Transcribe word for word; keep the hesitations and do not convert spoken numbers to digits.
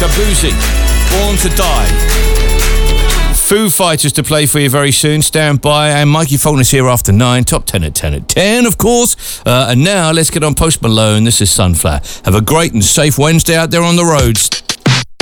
Shabuzi, Born to Die. Foo Fighters to play for you very soon. Stand by. And Mikey Faulkner's here after nine. Top ten at ten at ten, of course. Uh, and now let's get on Post Malone. This is Sunflower. Have a great and safe Wednesday out there on the roads.